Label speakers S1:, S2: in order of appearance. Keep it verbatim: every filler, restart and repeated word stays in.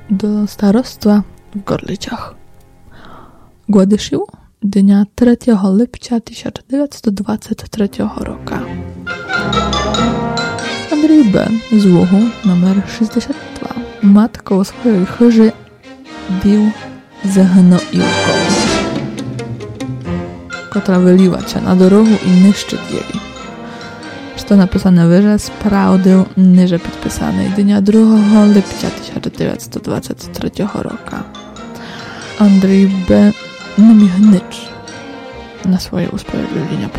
S1: до староства в Горличах. Гладишів дня третього липня тисяча дев'ятсот двадцять третього року. Андрій Б. з Лугу, номер шістдесят два. Матку своєї хижі bił ze gnoiłką, która wyliła cię na dorogu i niszczyć jej. Co napisane wyżej z prawdy niżej podpisanej dnia drugiego lipca tysiąc dziewięćset dwudziestego trzeciego roku. Andrzej B. nie miał nic na swoje usprawiedliwienia.